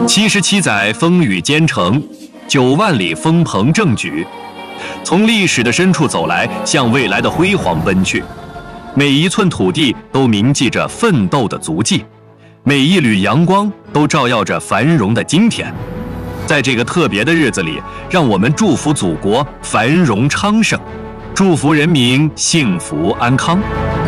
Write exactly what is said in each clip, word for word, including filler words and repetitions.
七十七载风雨兼程，九万里风鹏正举，从历史的深处走来，向未来的辉煌奔去。每一寸土地都铭记着奋斗的足迹，每一缕阳光都照耀着繁荣的今天。在这个特别的日子里，让我们祝福祖国繁荣昌盛，祝福人民幸福安康。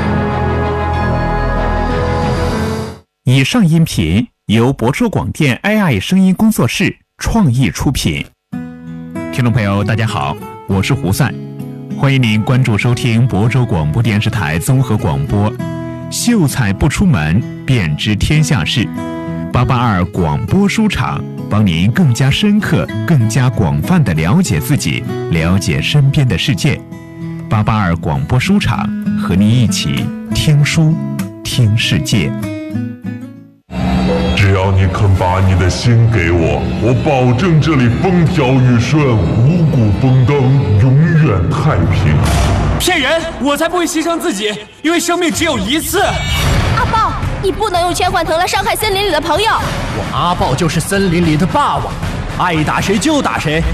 以上音频由博州广电 A I 声音工作室创意出品。听众朋友，大家好，我是胡赛，欢迎您关注收听博州广播电视台综合广播。秀才不出门，便知天下事。八八二广播书场，帮您更加深刻、更加广泛地了解自己，了解身边的世界。八八二广播书场，和您一起听书，听世界。 只要你肯把你的心给我，我保证这里风调雨顺，五谷丰登，永远太平。 骗人！我才不会牺牲自己，因为生命只有一次。 阿豹，你不能用千换藤来伤害森林里的朋友。 我阿豹就是森林里的霸王，爱打谁就打谁。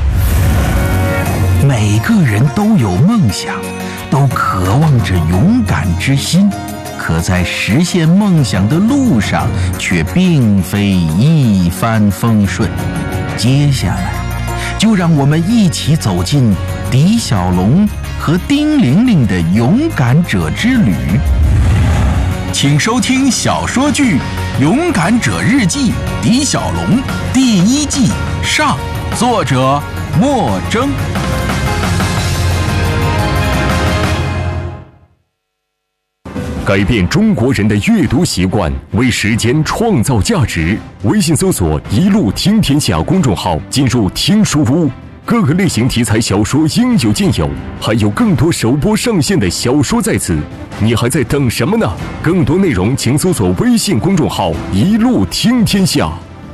每个人都有梦想，都渴望着勇敢之心。可在实现梦想的路上，却并非一帆风顺。接下来，就让我们一起走进狄小龙和丁玲玲的勇敢者之旅。请收听小说剧《勇敢者日记》狄小龙第一季上，作者莫征。 改变中国人的阅读习惯，为时间创造价值。微信搜索“一路听天下”公众号，进入听书屋，各个类型题材小说应有尽有，还有更多首播上线的小说在此，你还在等什么呢？更多内容请搜索微信公众号“一路听天下”。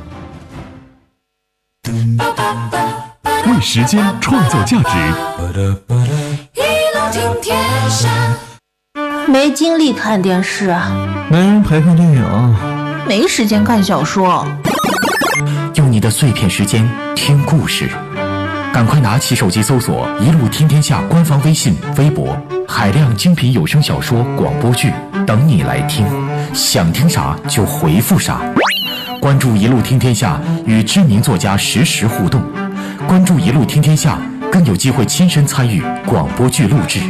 为时间创造价值， 一路听天下。 没精力看电视， 没人陪看电影， 没时间看小说。 用你的碎片时间听故事，赶快拿起手机搜索“一路听天下”官方微信、微博，海量精品有声小说、广播剧等你来听，想听啥就回复啥。关注“一路听天下”，与知名作家实时互动。关注“一路听天下”，更有机会亲身参与广播剧录制。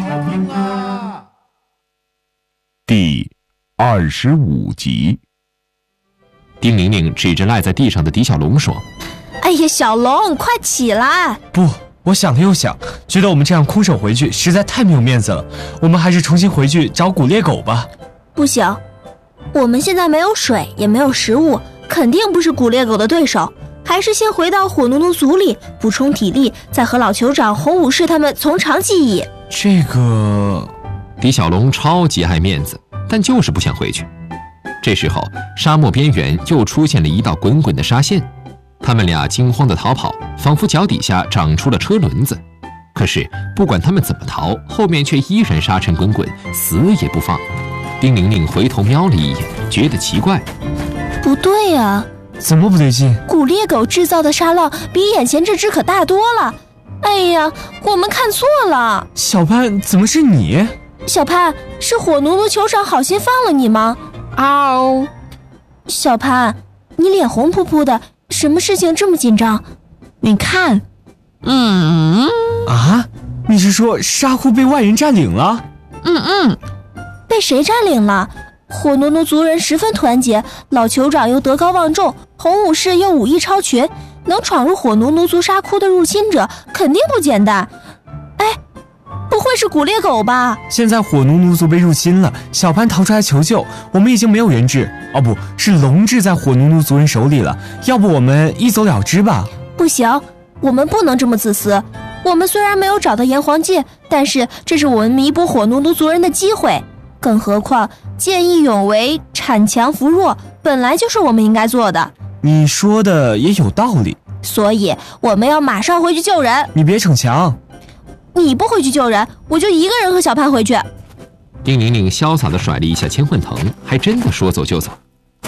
第二十五集。 丁玲玲指着赖在地上的狄小龙说：“ 哎呀，小龙，快起来！” 不，我想了又想，觉得我们这样空手回去实在太没有面子了，我们还是重新回去找古猎狗吧。 不行，我们现在没有水，也没有食物，肯定不是古猎狗的对手，还是先回到火奴奴族里补充体力，再和老酋长洪武士他们从长计议。 这个…… 狄小龙超级爱面子，但就是不想回去。这时候，沙漠边缘又出现了一道滚滚的沙线，他们俩惊慌地逃跑，仿佛脚底下长出了车轮子。可是，不管他们怎么逃，后面却依然沙尘滚滚，死也不放。丁玲玲回头瞄了一眼，觉得奇怪， 不对呀、啊， 怎么不对劲？ 古猎狗制造的沙浪比眼前这只可大多了。哎呀，我们看错了。 小潘，怎么是你？ 小潘，是火奴奴酋长好心放了你吗？嗷！小潘，你脸红扑扑的，什么事情这么紧张？你看， 嗯啊，你是说沙库被外人占领了？ 嗯嗯，被谁占领了？火奴奴族人十分团结，老酋长又德高望重，洪武士又武艺超群，能闯入火奴奴族沙窟的入侵者肯定不简单。哎，不会是古猎狗吧？ 现在火奴奴族被入侵了，小潘逃出来求救，我们已经没有人质，哦不是龙质在火奴奴族人手里了，要不我们一走了之吧？ 不行，我们不能这么自私。我们虽然没有找到炎黄剑，但是这是我们弥补火奴奴族人的机会。更何况见义勇为、铲强扶弱，本来就是我们应该做的。 你说的也有道理， 所以我们要马上回去救人。 你别逞强。 你不回去救人，我就一个人和小潘回去。 丁玲玲潇洒地甩了一下千幻藤，还真的说走就走。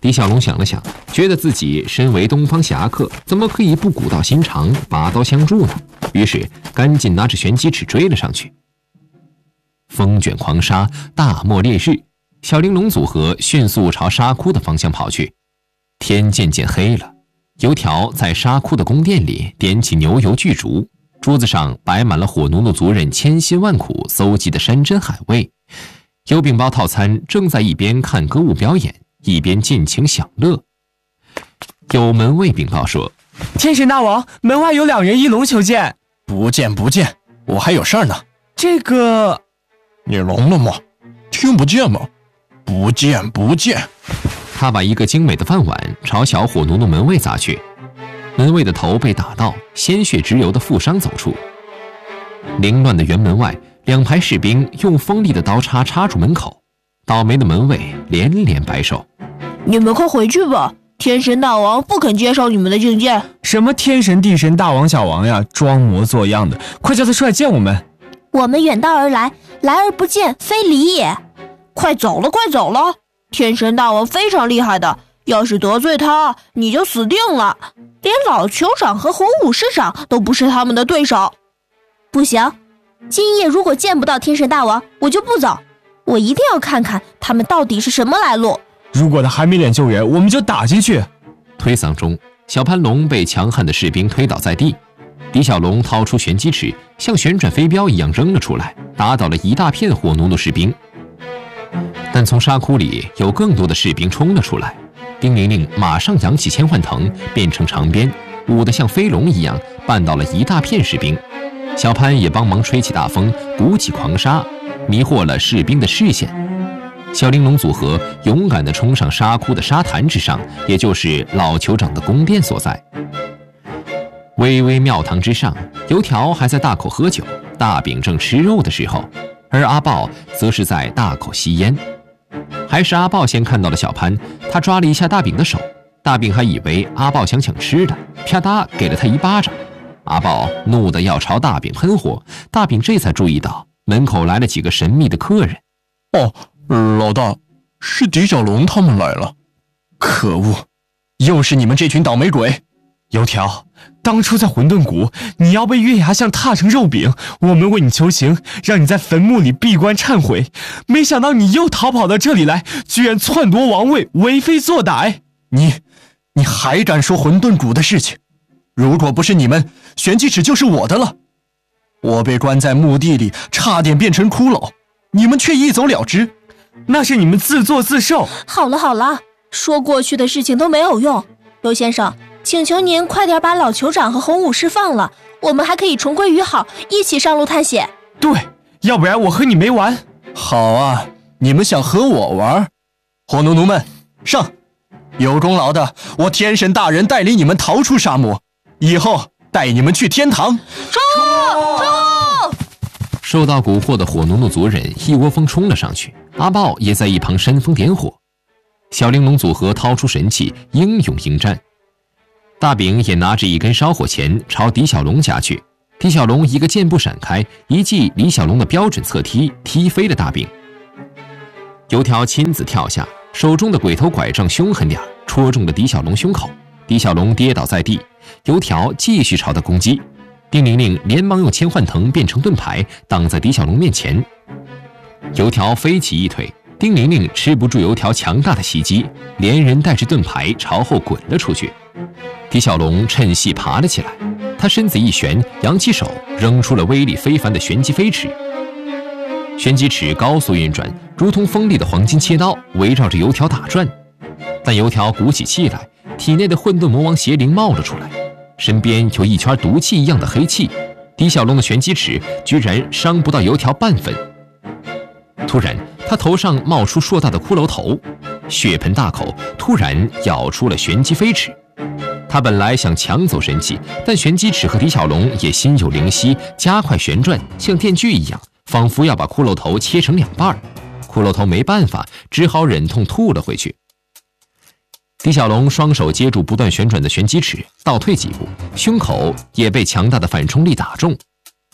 李小龙想了想，觉得自己身为东方侠客，怎么可以不古道心肠，拔刀相助呢？于是赶紧拿着玄机尺追了上去。风卷狂沙，大漠烈日，小玲珑组合迅速朝沙窟的方向跑去。天渐渐黑了，油条在沙窟的宫殿里点起牛油巨烛，桌子上摆满了火奴奴族人千辛万苦搜集的山珍海味。油饼包套餐正在一边看歌舞表演，一边尽情享乐。有门卫禀报说：“ 天神大王，门外有两人一龙求见。”“ 不见不见，我还有事儿呢。”“ 这个…… 你聋了吗？听不见吗？不见不见。” 他把一个精美的饭碗朝小火奴奴门卫砸去，门卫的头被打到，鲜血直流的负伤走出。凌乱的园门外，两排士兵用锋利的刀叉插住门口，倒霉的门卫连连摆手：“ 你们快回去吧，天神大王不肯接受你们的觐见。”“ 什么天神地神大王小王呀，装模作样的，快叫他出来见我们。”“ 我们远道而来，来而不见，非礼也。”“快走了，快走了！天神大王非常厉害的，要是得罪他，你就死定了。连老酋长和洪武市长都不是他们的对手。”“不行，今夜如果见不到天神大王，我就不走。我一定要看看他们到底是什么来路。”“ 如果他还没脸救人，我们就打进去。” 推搡中，小潘龙被强悍的士兵推倒在地。李小龙掏出玄机尺，像旋转飞镖一样扔了出来，打倒了一大片火奴奴士兵。但从沙窟里有更多的士兵冲了出来，丁玲玲马上扬起千幻藤，变成长鞭，舞得像飞龙一样，绊倒了一大片士兵。小潘也帮忙吹起大风，鼓起狂沙，迷惑了士兵的视线。小玲珑组合勇敢地冲上沙窟的沙坛之上，也就是老酋长的宫殿所在。巍巍庙堂之上，油条还在大口喝酒，大饼正吃肉的时候，而阿豹则是在大口吸烟。还是阿豹先看到了小潘，他抓了一下大饼的手，大饼还以为阿豹想抢吃的，啪嗒给了他一巴掌。阿豹怒得要朝大饼喷火，大饼这才注意到门口来了几个神秘的客人。 “哦，老大，是狄小龙他们来了。可恶，又是你们这群倒霉鬼！”“ 油条，当初在混沌谷，你要被月牙像踏成肉饼，我们为你求情，让你在坟墓里闭关忏悔。没想到你又逃跑到这里来，居然篡夺王位，为非作歹。 你，你还敢说混沌谷的事情？如果不是你们，玄机尺就是我的了。我被关在墓地里，差点变成骷髅，你们却一走了之， 那是你们自作自受。”“ 好了好了，说过去的事情都没有用。尤先生，请求您快点把老酋长和洪武释放了，我们还可以重归于好，一起上路探险。”“ 对，要不然我和你没完。”“ 好啊，你们想和我玩？火奴奴们，上！有功劳的，我天神大人带领你们逃出沙漠，以后带你们去天堂。”“ 冲！冲！” 受到蛊惑的火奴奴族人一窝蜂冲了上去，阿豹也在一旁煽风点火。小玲珑组合掏出神器，英勇应战。大饼也拿着一根烧火钳朝狄小龙夹去，狄小龙一个箭步闪开，一记李小龙的标准侧踢，踢飞了大饼。油条亲自跳下，手中的鬼头拐杖凶狠点，戳中了狄小龙胸口，狄小龙跌倒在地，油条继续朝他攻击。丁玲玲连忙用千幻藤变成盾牌，挡在狄小龙面前。油条飞起一腿，丁玲玲吃不住油条强大的袭击，连人带着盾牌朝后滚了出去。狄小龙趁隙爬了起来，他身子一旋，扬起手扔出了威力非凡的玄机飞尺。玄机尺高速运转，如同锋利的黄金切刀，围绕着油条打转。但油条鼓起气来，体内的混沌魔王邪灵冒了出来，身边有一圈毒气一样的黑气，狄小龙的玄机尺居然伤不到油条半分。突然，他头上冒出硕大的骷髅头，血盆大口突然咬出了玄机飞尺。他本来想抢走神器，但玄机尺和狄小龙也心有灵犀，加快旋转，像电锯一样，仿佛要把骷髅头切成两半。骷髅头没办法，只好忍痛吐了回去。狄小龙双手接住不断旋转的玄机尺，倒退几步，胸口也被强大的反冲力打中。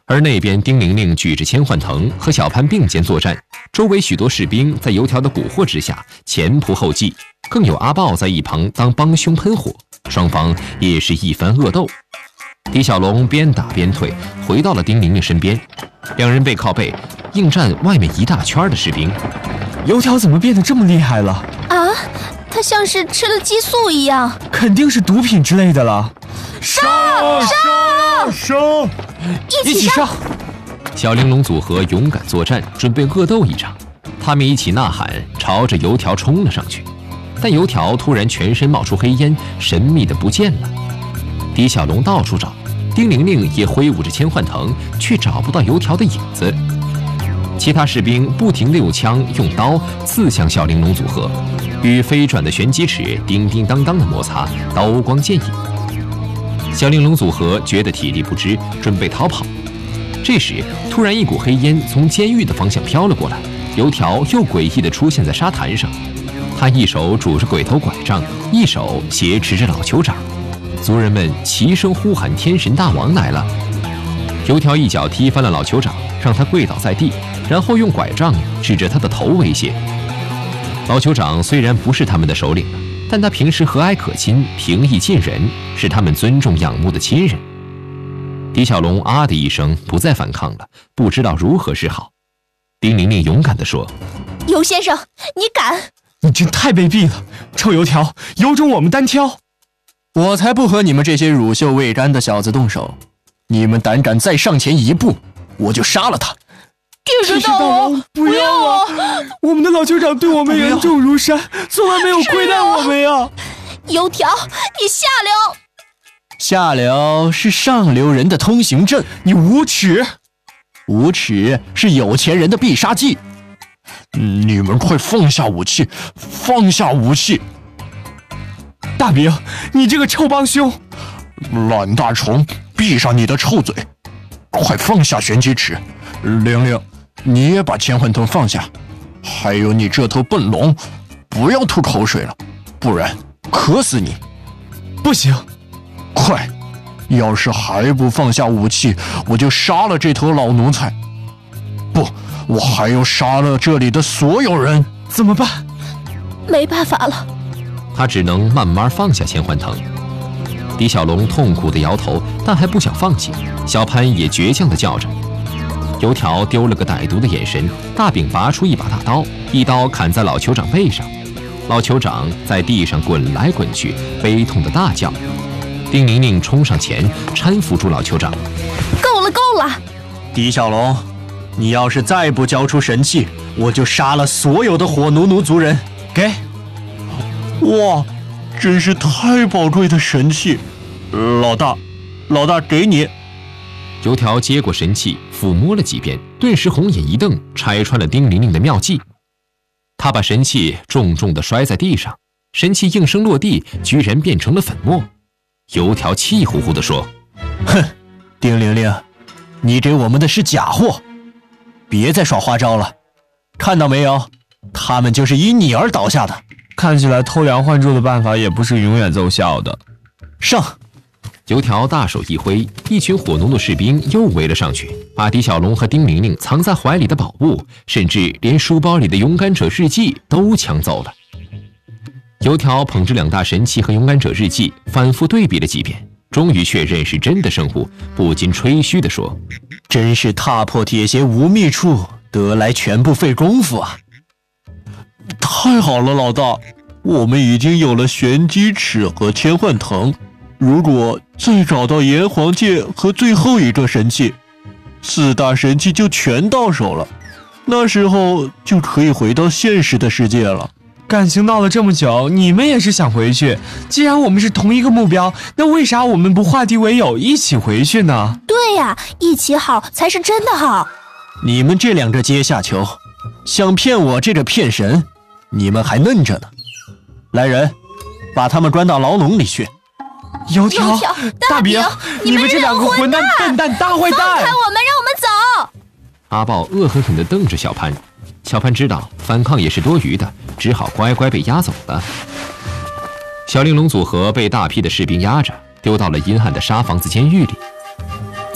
而那边丁玲玲举着千幻藤和小潘并肩作战，周围许多士兵在油条的蛊惑之下前仆后继，更有阿豹在一旁当帮凶喷火，双方也是一番恶斗。狄小龙边打边退，回到了丁玲玲身边，两人背靠背应战外面一大圈的士兵。 油条怎么变得这么厉害了？ 啊，他像是吃了激素一样， 肯定是毒品之类的了。 杀杀杀！ 一起杀！ 小玲珑组合勇敢作战，准备恶斗一场。他们一起呐喊，朝着油条冲了上去。但油条突然全身冒出黑烟，神秘的不见了。狄小龙到处找，丁玲玲也挥舞着千幻藤，却找不到油条的影子。其他士兵不停地用枪用刀刺向小玲珑组合，与飞转的旋击尺叮叮当当的摩擦，刀光剑影。小玲珑组合觉得体力不支，准备逃跑。这时，突然一股黑烟从监狱的方向飘了过来，油条又诡异地出现在沙滩上。他一手拄着鬼头拐杖，一手挟持着老酋长。族人们齐声呼喊：“天神大王来了！”油条一脚踢翻了老酋长，让他跪倒在地，然后用拐杖指着他的头威胁。老酋长虽然不是他们的首领，但他平时和蔼可亲，平易近人，是他们尊重仰慕的亲人。狄小龙啊的一声，不再反抗了，不知道如何是好。丁玲玲勇敢地说：“ 尤先生，你敢？ 你真太卑鄙了！臭油条，有种我们单挑！ 我才不和你们这些乳臭未干的小子动手！你们胆敢再上前一步，我就杀了他！” 天使大王， 不要啊！我们的老酋长对我们援重如山，从来没有亏待我们呀！ 油条，你下流！ 下流是上流人的通行证， 你无耻！ 无耻是有钱人的必杀技。 你们快放下武器，放下武器！ 大饼，你这个臭帮凶！ 懒大虫，闭上你的臭嘴！快放下旋击尺！玲玲，你也把千幻藤放下。还有你这头笨龙，不要吐口水了，不然渴死你！ 不行！ 快！要是还不放下武器，我就杀了这头老奴才！不，我还要杀了这里的所有人！ 怎么办？ 没办法了。 他只能慢慢放下千幻藤。狄小龙痛苦地摇头，但还不想放弃。小潘也倔强地叫着。油条丢了个歹毒的眼神，大饼拔出一把大刀，一刀砍在老酋长背上。老酋长在地上滚来滚去，悲痛地大叫。丁玲玲冲上前搀扶住老酋长。 够了够了！ 狄小龙，你要是再不交出神器，我就杀了所有的火奴奴族人。 给！ 哇，真是太宝贵的神器！老大，老大，给你。 油条接过神器，抚摸了几遍，顿时红眼一瞪，拆穿了丁玲玲的妙计。他把神器重重地摔在地上，神器应声落地，居然变成了粉末。油条气呼呼地说：“ 哼，丁玲玲，你给我们的是假货，别再耍花招了。看到没有，他们就是因你而倒下的。 看起来偷梁换柱的办法也不是永远奏效的。” 上！ 油条大手一挥，一群火奴奴士兵又围了上去，把狄小龙和丁玲玲藏在怀里的宝物，甚至连书包里的勇敢者日记都抢走了。油条捧着两大神器和勇敢者日记，反复对比了几遍，终于确认是真的生物，不禁吹嘘地说：“ 真是踏破铁鞋无觅处，得来全不费功夫啊！” 太好了，老大，我们已经有了玄机尺和千幻藤，如果再找到炎黄界和最后一个神器，四大神器就全到手了，那时候就可以回到现实的世界了。 感情闹了这么久，你们也是想回去。既然我们是同一个目标，那为啥我们不化敌为友，一起回去呢？ 对呀，一起好才是真的好。 你们这两个阶下囚，想骗我这个骗神，你们还嫩着呢。来人，把他们关到牢笼里去。 油条、大饼，你们这两个混蛋、笨蛋、大坏蛋！ 放开我们，让我们走！ 阿豹恶狠狠地瞪着小潘。小潘知道反抗也是多余的，只好乖乖被押走了。小玲珑组合被大批的士兵押着，丢到了阴暗的沙房子监狱里。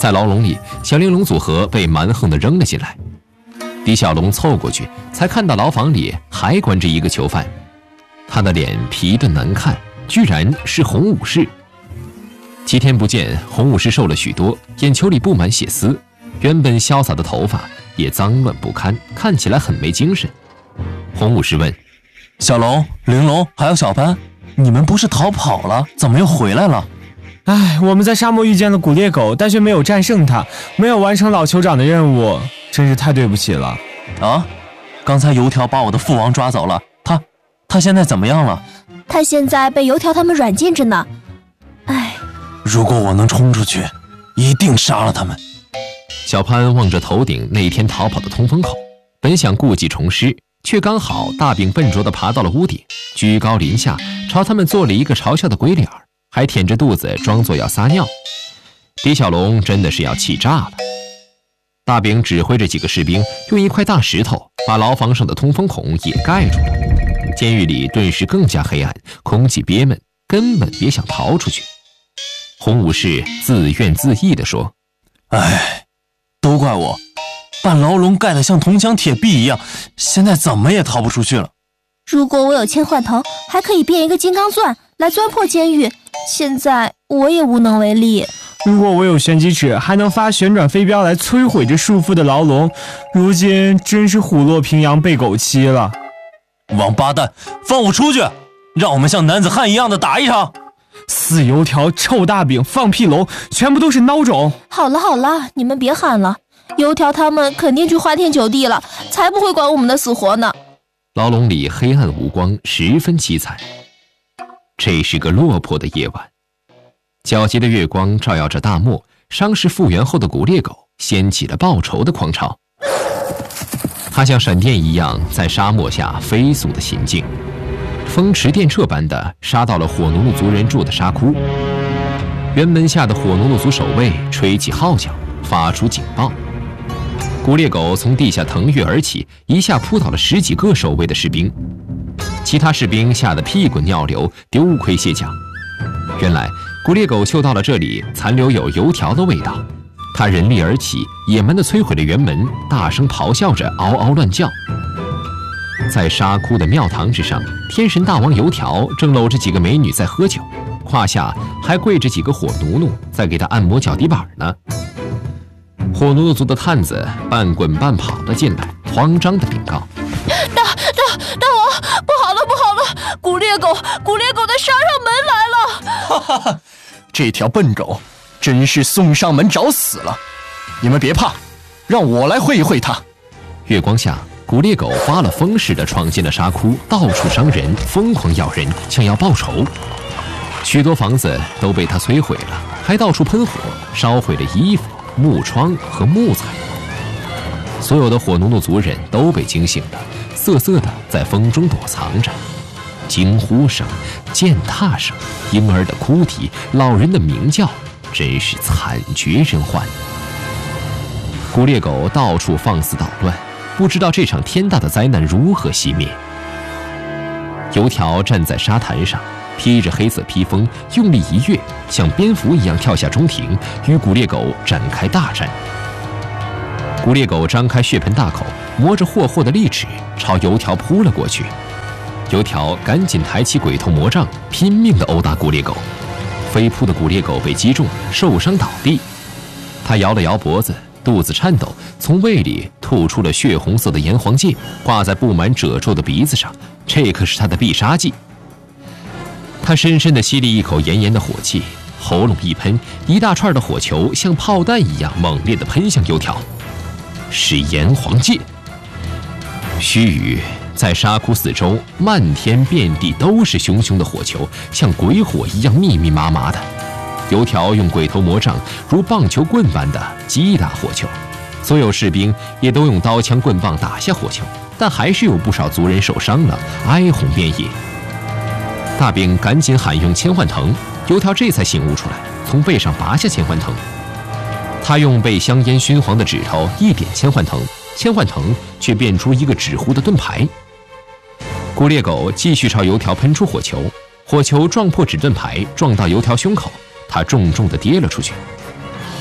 在牢笼里，小玲珑组合被蛮横地扔了进来。李小龙凑过去，才看到牢房里还关着一个囚犯，他的脸皮得难看，居然是洪武士。几天不见，洪武士瘦了许多，眼球里布满血丝，原本潇洒的头发也脏乱不堪，看起来很没精神。洪武士问： 小龙、玲珑还有小班，你们不是逃跑了，怎么又回来了？ 唉，我们在沙漠遇见了古猎狗，但却没有战胜它，没有完成老酋长的任务，真是太对不起了。 啊，刚才油条把我的父王抓走了，他他现在怎么样了？ 他现在被油条他们软禁着呢。唉， 如果我能冲出去，一定杀了他们。 小潘望着头顶那天逃跑的通风口，本想故技重施，却刚好大饼笨拙地爬到了屋顶，居高临下朝他们做了一个嘲笑的鬼脸，还舔着肚子装作要撒尿。李小龙真的是要气炸了。大饼指挥着几个士兵用一块大石头把牢房上的通风孔也盖住了，监狱里顿时更加黑暗，空气憋闷，根本别想逃出去。洪武士自怨自艾地说： 唉，都怪我，把牢笼盖得像铜墙铁壁一样，现在怎么也逃不出去了。 如果我有千幻藤，还可以变一个金刚钻来钻破监狱，现在我也无能为力。 如果我有玄机尺，还能发旋转飞镖来摧毁这束缚的牢笼，如今真是虎落平阳被狗欺了。 王八蛋，放我出去，让我们像男子汉一样的打一场。 死油条、臭大饼、放屁龙，全部都是孬种。 好了好了，你们别喊了，油条他们肯定去花天酒地了，才不会管我们的死活呢。 牢笼里黑暗无光，十分凄惨。这是个落魄的夜晚，皎洁的月光照耀着大漠，伤势复原后的古猎狗掀起了报仇的狂潮。它像闪电一样在沙漠下飞速的行进，风驰电掣般的杀到了火奴奴族人住的沙窟。辕门下的火奴奴族守卫吹起号角，发出警报。古猎狗从地下腾跃而起，一下扑倒了十几个守卫的士兵，其他士兵吓得屁滚尿流，丢盔卸甲。原来古猎狗嗅到了这里残留有油条的味道，它人力而起，野蛮地摧毁了辕门，大声咆哮着，嗷嗷乱叫。在沙窟的庙堂之上，天神大王油条正搂着几个美女在喝酒，胯下还跪着几个火奴奴在给他按摩脚底板呢。火奴奴族的探子半滚半跑了进来，慌张地禀告： 大大大王，不好了不好了，古猎狗古猎狗在杀上门来了！ 哈哈哈，这条笨狗真是送上门找死了。你们别怕，让我来会一会它。 月光下，古猎狗发了疯似的闯进了沙窟，到处伤人，疯狂咬人，想要报仇。许多房子都被它摧毁了，还到处喷火，烧毁了衣服、木窗和木材。所有的火奴奴族人都被惊醒了，瑟瑟地在风中躲藏着。惊呼声、践踏声、婴儿的哭啼、老人的鸣叫，真是惨绝人寰。古猎狗到处放肆捣乱，不知道这场天大的灾难如何熄灭。油条站在沙滩上，披着黑色披风，用力一跃，像蝙蝠一样跳下中庭，与古猎狗展开大战。古猎狗张开血盆大口，磨着霍霍的利齿，朝油条扑了过去。油条赶紧抬起鬼头魔杖，拼命地殴打古猎狗。飞扑的古猎狗被击中，受伤倒地。他摇了摇脖子，肚子颤抖，从胃里吐出了血红色的炎黄芥，挂在布满褶皱的鼻子上，这可是他的必杀技。他深深地吸了一口炎炎的火气，喉咙一喷，一大串的火球像炮弹一样猛烈地喷向油条。是炎黄芥。须臾，在沙窟四周，漫天遍地都是熊熊的火球，像鬼火一样密密麻麻的。油条用鬼头魔杖如棒球棍般的击打火球，所有士兵也都用刀枪棍棒打下火球，但还是有不少族人受伤了，哀鸿遍野。大饼赶紧喊用千幻藤，油条这才醒悟出来，从背上拔下千幻藤。他用被香烟熏黄的指头一点千幻藤，千幻藤却变出一个纸糊的盾牌。古猎狗继续朝油条喷出火球，火球撞破纸盾牌，撞到油条胸口，他重重地跌了出去。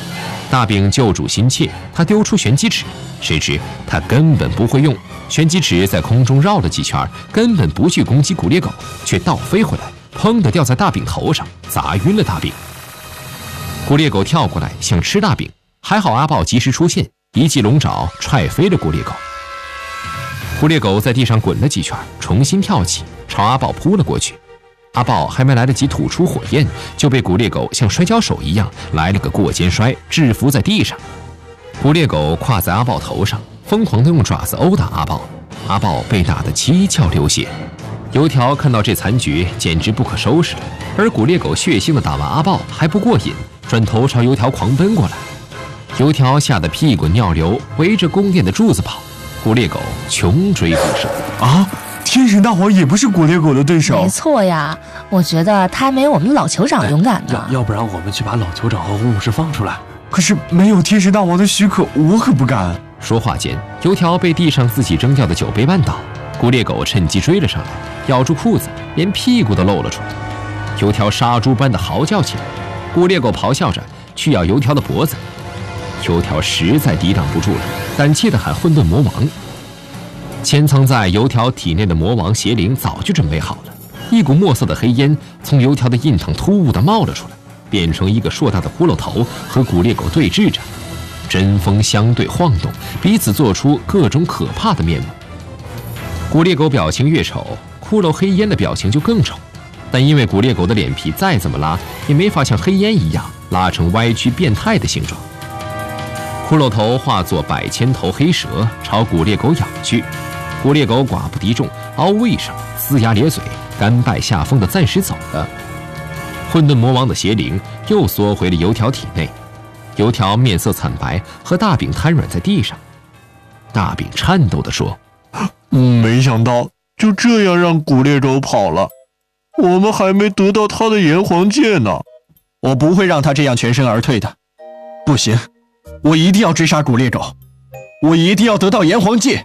大饼救主心切，他丢出玄机尺，谁知他根本不会用。玄机尺在空中绕了几圈，根本不去攻击古猎狗，却倒飞回来，砰地掉在大饼头上，砸晕了大饼。古猎狗跳过来想吃大饼，还好阿豹及时出现，一记龙爪踹飞了古猎狗。古猎狗在地上滚了几圈，重新跳起，朝阿豹扑了过去。阿豹还没来得及吐出火焰，就被古猎狗像摔跤手一样来了个过肩摔，制服在地上。古猎狗跨在阿豹头上，疯狂地用爪子殴打阿豹，阿豹被打得七窍流血。油条看到这残局，简直不可收拾了。而古猎狗血腥地打完阿豹还不过瘾，转头朝油条狂奔过来。油条吓得屁滚尿流，围着宫殿的柱子跑。古猎狗穷追不舍啊！天神大王也不是古猎狗的对手。 没错呀，我觉得他还没有我们的老酋长勇敢呢。 要要不然我们去把老酋长和红武士放出来。 可是没有天神大王的许可，我可不敢。 说话间，油条被地上自己扔掉的酒杯绊倒，古猎狗趁机追了上来，咬住裤子，连屁股都露了出来。油条杀猪般的嚎叫起来，古猎狗咆哮着去咬油条的脖子。油条实在抵挡不住了，胆怯地喊混沌魔王。潜藏在油条体内的魔王邪灵早就准备好了，一股墨色的黑烟从油条的印堂突兀地冒了出来，变成一个硕大的骷髅头，和古猎狗对峙着。针锋相对晃动，彼此做出各种可怕的面目。古猎狗表情越丑，骷髅黑烟的表情就更丑，但因为古猎狗的脸皮再怎么拉，也没法像黑烟一样拉成歪曲变态的形状。骷髅头化作百千头黑蛇，朝古猎狗咬去。古猎狗寡不敌众，嗷呜一声，呲牙咧嘴，甘拜下风的暂时走了。混沌魔王的邪灵又缩回了油条体内，油条面色惨白，和大饼瘫软在地上。大饼颤抖地说：“ 嗯，没想到就这样让古猎狗跑了，我们还没得到他的炎黄戒呢。 我不会让他这样全身而退的。不行，我一定要追杀古猎狗，我一定要得到炎黄戒。”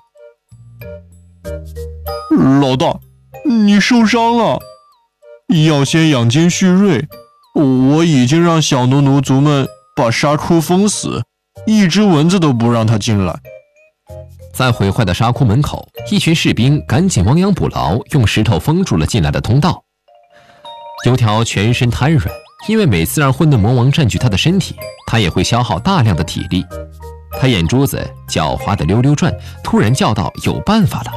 老大，你受伤了，要先养精蓄锐。我已经让小奴奴族们把沙窟封死，一只蚊子都不让他进来。 在毁坏的沙窟门口，一群士兵赶紧亡羊补牢，用石头封住了进来的通道。油条全身瘫软，因为每次让混沌魔王占据他的身体，他也会消耗大量的体力。他眼珠子狡猾的溜溜转，突然叫道：“有办法了！”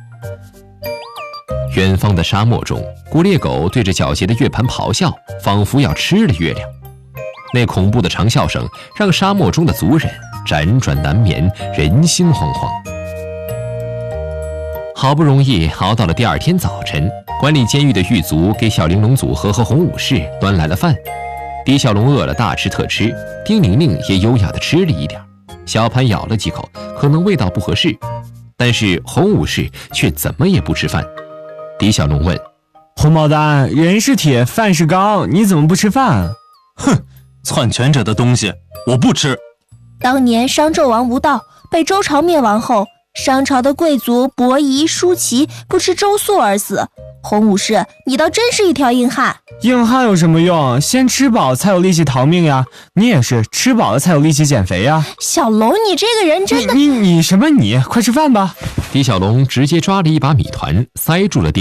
远方的沙漠中，古猎狗对着皎洁的月盘咆哮，仿佛要吃了月亮。那恐怖的长啸声让沙漠中的族人辗转难眠，人心惶惶。好不容易熬到了第二天早晨，管理监狱的狱卒给小玲珑组合和红武士端来了饭。狄小龙饿了大吃特吃，丁玲玲也优雅地吃了一点，小潘咬了几口，可能味道不合适，但是红武士却怎么也不吃饭。狄小龙问：“ 红毛丹，人是铁，饭是钢，你怎么不吃饭？” 哼，篡权者的东西我不吃。 当年商纣王无道，被周朝灭亡后，商朝的贵族伯夷、叔齐不吃周粟而死。红武士，你倒真是一条硬汉。 硬汉有什么用？先吃饱才有力气逃命呀！你也是吃饱了才有力气减肥呀！ 小龙，你这个人真的…… 你你什么你？快吃饭吧！ 狄小龙直接抓了一把米团，塞住了